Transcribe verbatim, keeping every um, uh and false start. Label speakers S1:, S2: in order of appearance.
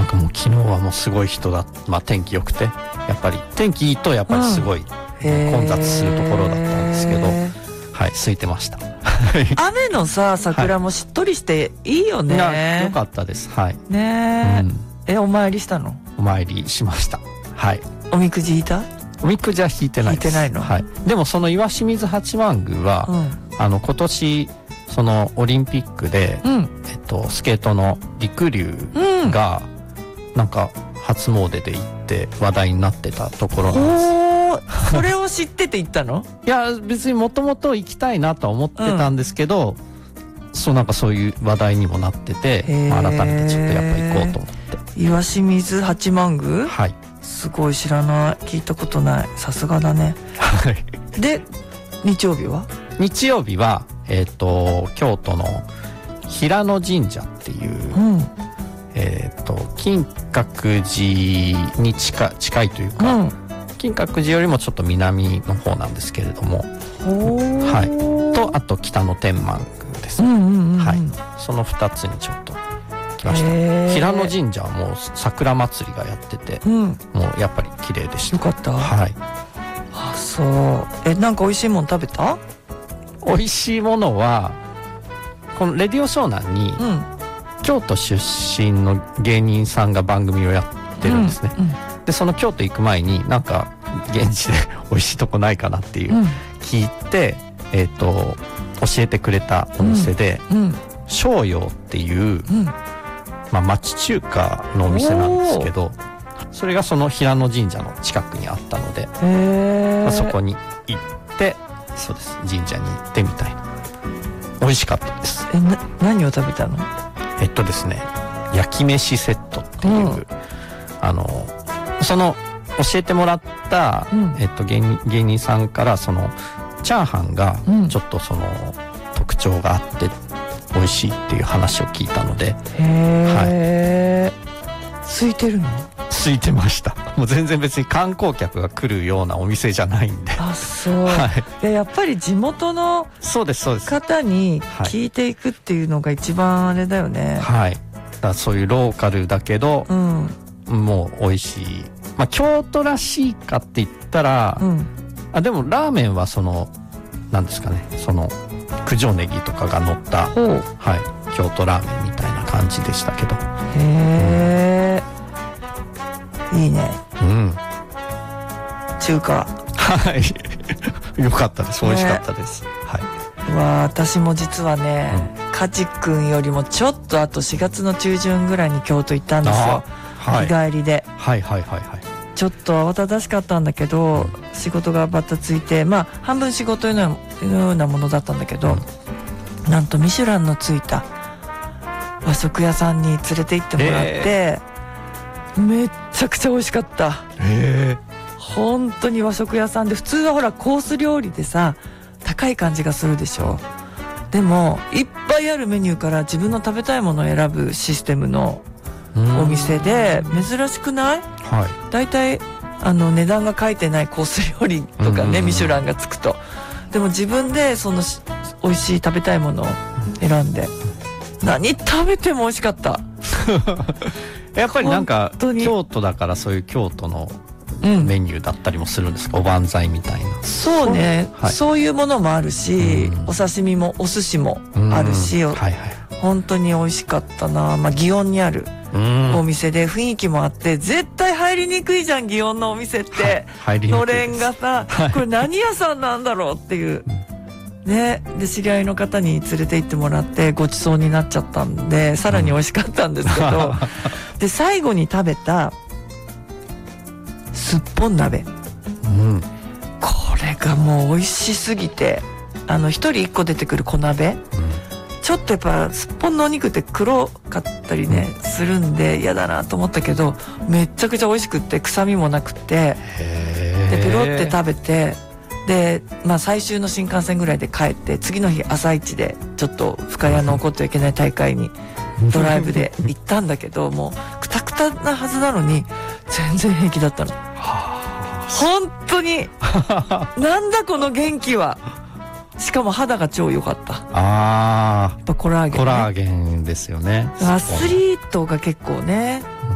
S1: かもう昨日はもうすごい人だ、まあ天気良くて、やっぱり天気いいとやっぱりすごい、うん、混雑するところだったんですけど、はい、空いてました。
S2: 雨のさ桜もしっとりしていいよね。
S1: はい、いや良かったです。はい。
S2: ねえ、うん、えお参りしたの？
S1: お参りしました。はい。
S2: おみくじ引いた？
S1: おみくじは引いてないです。
S2: 引いてないの？
S1: はい。でもその石清水八幡宮は、うん、あの今年そのオリンピックで、うん、えっとスケートの陸竜が、うん、なんか初詣で行って話題になってたところなんです。
S2: それを知ってて行ったの？
S1: いや別にもともと行きたいなとは思ってたんですけど、うん、そうなんかそういう話題にもなってて、まあ、改めてちょっとやっぱ行こうと思って。
S2: 石清水八幡宮？
S1: はい。
S2: すごい知らない、聞いたことない、さすがだね。
S1: はい。
S2: で日曜日は？日
S1: 曜日はえっと京都の平野神社っていう、うん、えっと金閣寺に近近いというか。うん、金閣寺よりもちょっと南の方なんですけれども、はい、とあと北の天満宮ですね、うんうんうん、はい、そのふたつにちょっと来ました。平野神社はもう桜祭りがやってて、うん、もうやっぱり綺麗でした。
S2: よかった。
S1: はい。
S2: あ、そう。え、なんか美味しいもの食べた？
S1: 美味しいものはこのレディオ湘南に、うん、京都出身の芸人さんが番組をやってるんですね、うんうん、でその京都行く前になんか現地で美味しいとこないかなっていう、うん、聞いて、えーと、教えてくれたお店で、うんうん、逍遙っていう、うん、まあ、町中華のお店なんですけど、それがその平野神社の近くにあったので、まあ、そこに行ってそうです神社に行ってみたいな。美味しかったです。
S2: えな何を食べたの？
S1: えっとですね焼き飯セットっていう、うん、あのその教えてもらった、うん、えっと、芸人、芸人さんからそのチャーハンがちょっとその、うん、特徴があって美味しいっていう話を聞いたので、
S2: へー、はい、空いてるの？
S1: 空いてました。もう全然別に観光客が来るようなお店じゃないんで。
S2: あ、そう、はい、でやっぱり地元の方に聞いていくっていうのが一番あれだよね。
S1: はい、だからそういうローカルだけど、うん、もう美味しい、まあ、京都らしいかって言ったら、うん、あでもラーメンはそのなんですかねその九条ネギとかが乗った、はい、京都ラーメンみたいな感じでしたけど。
S2: へー、うん、いいね。
S1: うん。
S2: 中華。
S1: はいよかったです。美味しかったです。ね、はい。
S2: わ私も実はね、うん、カジ君よりもちょっとあとしがつの中旬ぐらいに京都行ったんですよ。はい、日帰りで。はいはいはいはい。ちょっと慌ただしかったんだけど、仕事がバタついて、まあ半分仕事のようなものだったんだけど、うん、なんとミシュランのついた和食屋さんに連れて行ってもらって、めっちゃくちゃ美味しかった。
S1: へー、
S2: 本当に和食屋さんで、普通はほらコース料理でさ高い感じがするでしょ。でもいっぱいあるメニューから自分の食べたいものを選ぶシステムのお店で、珍しくない？はい、だいたいあの値段が書いてないコース料理とかね、ミシュランがつくと。でも自分でその美味しい食べたいものを選んで、何食べても美味しかった
S1: やっぱりなんか京都だからそういう京都のメニューだったりもするんですか、うん、おばんざいみたいな。
S2: そうね、はい、そういうものもあるし、うん、お刺身もお寿司もあるし、うん、はいはい、本当に美味しかったな。まあ祇園にあるお店で雰囲気もあって、絶対入りにくいじゃん祇園のお店って、はい、のれんがさ、はい、これ何屋さんなんだろうっていう、うん、ね。で知り合いの方に連れて行ってもらってごちそうになっちゃったんで、さらに美味しかったんですけど、うん、で最後に食べたすっぽん鍋、うん、これがもう美味しすぎて、あの一人一個出てくる小鍋、うん、ちょっとやっぱすっぽんのお肉って黒かったりね、うん、するんで嫌だなと思ったけど、めっちゃくちゃ美味しくって臭みもなくって、でペロって食べて、で、まあ、最終の新幹線ぐらいで帰って、次の日朝一でちょっと深谷の起こってはいけない大会にドライブで行ったんだけど、もうクタクタなはずなのに全然平気だったの。本当になんだこの元気は。しかも肌が超良かった。
S1: あー、
S2: やっぱコラーゲン、ね、
S1: コラーゲンですよね。
S2: アスリートが結構ね